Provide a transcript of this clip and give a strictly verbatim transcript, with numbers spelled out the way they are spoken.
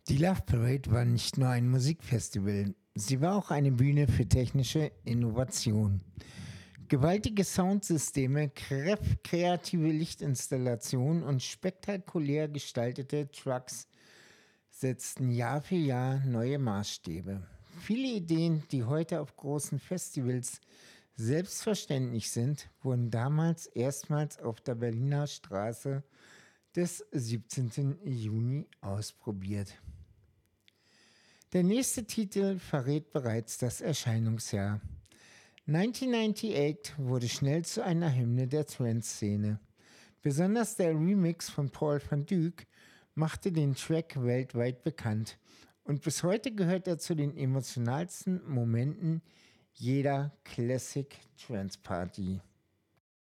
Die Love Parade war nicht nur ein Musikfestival, sie war auch eine Bühne für technische Innovation. Gewaltige Soundsysteme, kref- kreative Lichtinstallationen und spektakulär gestaltete Trucks setzten Jahr für Jahr neue Maßstäbe. Viele Ideen, die heute auf großen Festivals selbstverständlich sind, wurden damals erstmals auf der Berliner Straße des siebzehnten Juni ausprobiert. Der nächste Titel verrät bereits das Erscheinungsjahr. neunzehnhundertachtzig wurde schnell zu einer Hymne der Trance-Szene. Besonders der Remix von Paul van Dyk machte den Track weltweit bekannt und bis heute gehört er zu den emotionalsten Momenten jeder Classic Trance Party.